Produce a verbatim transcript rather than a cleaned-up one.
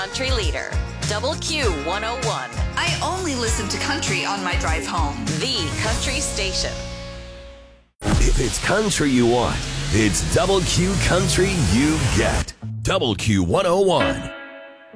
country leader, Double Q one oh one. I only listen to country on my drive home. The country station. If it's country you want, it's Double Q Country you get. Double Q one oh one.